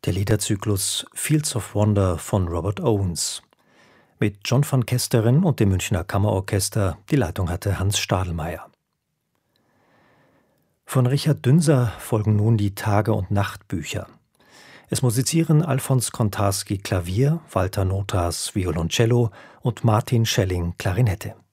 der Liederzyklus Fields of Wonder von Robert Owens. Mit John van Kesteren und dem Münchner Kammerorchester, die Leitung hatte Hans Stadelmeier. Von Richard Dünser folgen nun die Tage- und Nachtbücher. Es musizieren Alfons Kontarski Klavier, Walter Notas Violoncello und Martin Schelling Klarinette.